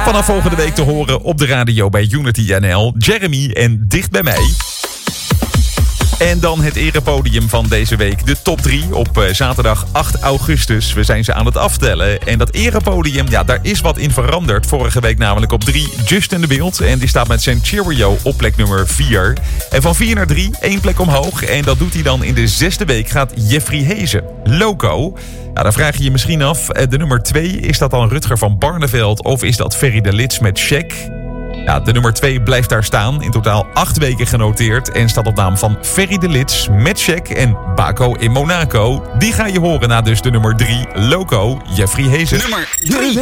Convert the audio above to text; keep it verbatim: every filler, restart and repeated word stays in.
Vanaf volgende week te horen op de radio bij Unity N L. Jeremy en Dicht bij mij. En dan het erepodium van deze week. De top drie op uh, zaterdag acht augustus. We zijn ze aan het aftellen. En dat erepodium, ja, daar is wat in veranderd. Vorige week namelijk op drie Justin de Wild. En die staat met zijn Cheerio op plek nummer vier. En van vier naar drie, één plek omhoog. En dat doet hij dan in de zesde week. Gaat Jeffrey Hezen. Loco. Nou, dan vraag je je misschien af. De nummer twee, is dat dan Rutger van Barneveld? Of is dat Ferry de Lits met Check? Ja, de nummer twee blijft daar staan. In totaal acht weken genoteerd. En staat op naam van Ferry de Lits, met Check en Baco in Monaco. Die ga je horen na dus de nummer drie, Loco, Jeffrey Hezen. Nummer drie.